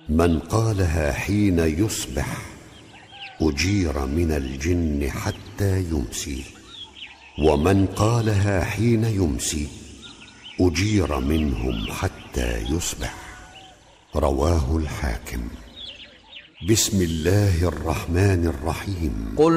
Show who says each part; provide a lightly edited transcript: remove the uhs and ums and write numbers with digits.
Speaker 1: من قالها حين يصبح أجير من الجن حتى يمسي، ومن قالها حين يمسي أجير منهم حتى يصبح. رواه الحاكم. بسم الله الرحمن الرحيم.